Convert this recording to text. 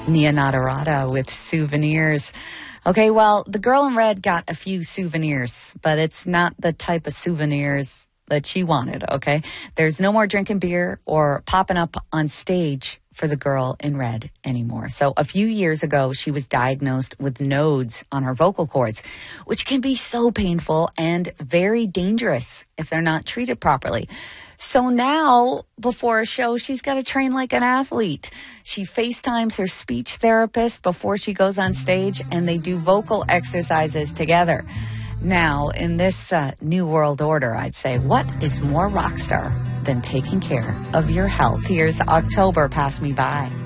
Nia Nadarata with Souvenirs. Okay, well, the girl in red got a few souvenirs, but it's not the type of souvenirs that she wanted, okay? There's no more drinking beer or popping up on stage for the girl in red anymore. So a few years ago, she was diagnosed with nodes on her vocal cords, which can be so painful and very dangerous if they're not treated properly. So now, before a show, she's got to train like an athlete. She FaceTimes her speech therapist before she goes on stage, and they do vocal exercises together. Now, in this new world order, I'd say, what is more rock star than taking care of your health? Here's October, Pass Me By.